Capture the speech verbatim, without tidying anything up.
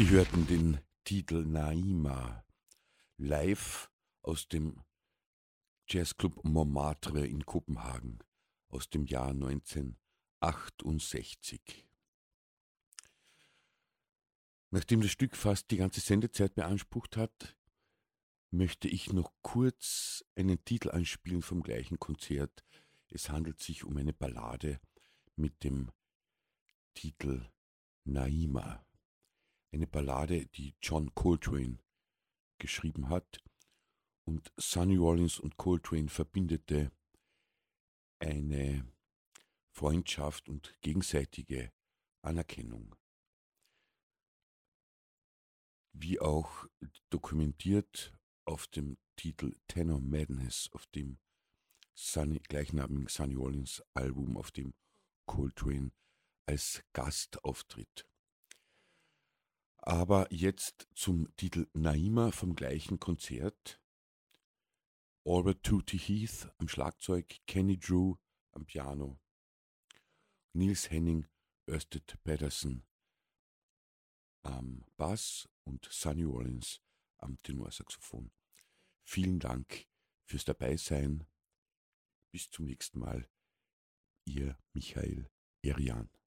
Sie hörten den Titel Naima live aus dem Jazzclub Montmartre in Kopenhagen aus dem Jahr neunzehnhundertachtundsechzig. Nachdem das Stück fast die ganze Sendezeit beansprucht hat, möchte ich noch kurz einen Titel anspielen vom gleichen Konzert. Es handelt sich um eine Ballade mit dem Titel Naima. Eine Ballade, die John Coltrane geschrieben hat, und Sonny Rollins und Coltrane verbindete eine Freundschaft und gegenseitige Anerkennung. Wie auch dokumentiert auf dem Titel Tenor Madness, auf dem Sonny, gleichnamigen Sonny Rollins Album, auf dem Coltrane als Gast auftritt. Aber jetzt zum Titel Naima vom gleichen Konzert. Albert Tutti Heath am Schlagzeug, Kenny Drew am Piano, Niels Henning, Ørsted Pedersen am Bass und Sonny Rollins am Tenorsaxophon. Vielen Dank fürs Dabeisein. Bis zum nächsten Mal. Ihr Michael Erian.